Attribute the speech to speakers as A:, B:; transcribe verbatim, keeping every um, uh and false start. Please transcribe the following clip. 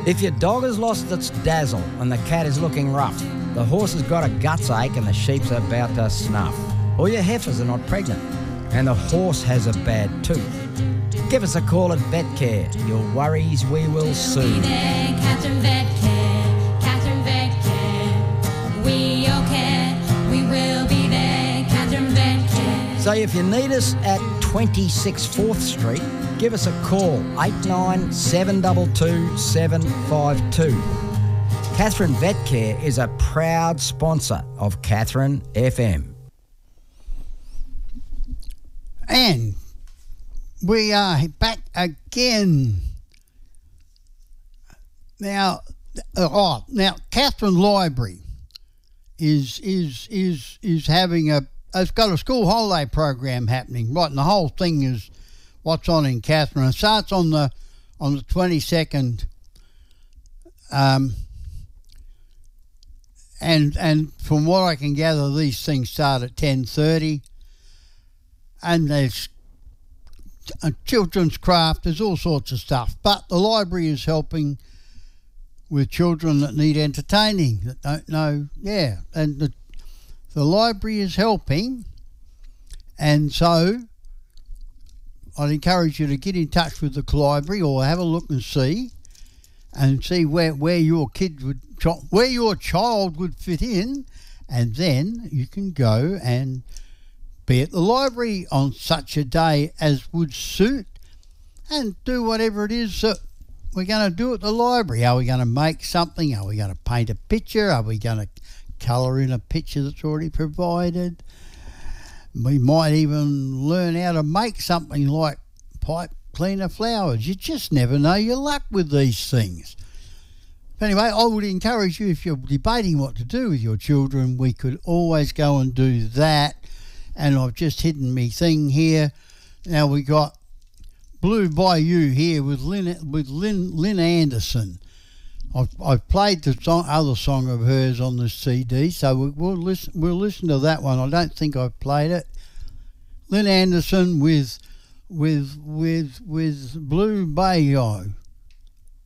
A: If your dog has lost its dazzle and the cat is looking rough, the horse has got a guts ache and the sheep's about to snuff, or your heifers are not pregnant and the horse has a bad tooth, give us a call at VetCare. Your worries we will soothe.
B: We'll be there, Catherine VetCare, Catherine VetCare. We all care, we will be there, Catherine VetCare.
A: So if you need us at twenty-six fourth Street, give us a call, eight nine seven two two seven five two. Catherine VetCare is a proud sponsor of Catherine F M.
C: And we are back again. Now, uh, oh, now Catherine Library is is is is having a. It's got a school holiday program happening, right? And the whole thing is what's on in Catherine. It starts on the on the twenty-second, um, and and from what I can gather, these things start at ten thirty, and there's a children's craft. There's all sorts of stuff, but the library is helping with children that need entertaining, that don't know, yeah, and the the library is helping, and so I'd encourage you to get in touch with the library or have a look and see, and see where, where your kid would, where your child would fit in, and then you can go and be at the library on such a day as would suit, and do whatever it is that we're going to do at the library. Are we going to make something? Are we going to paint a picture? Are we going to colour in a picture that's already provided? We might even learn how to make something like pipe cleaner flowers. You just never know your luck with these things. But anyway, I would encourage you, if you're debating what to do with your children, we could always go and do that. And I've just hidden me thing here. Now we got Blue Bayou here with Lynn, with Lynn, Lynn Anderson. I've, I've played the song, other song of hers on the C D, so we, we'll listen. We'll listen to that one. I don't think I've played it. Lynn Anderson with with with with Blue Bayou.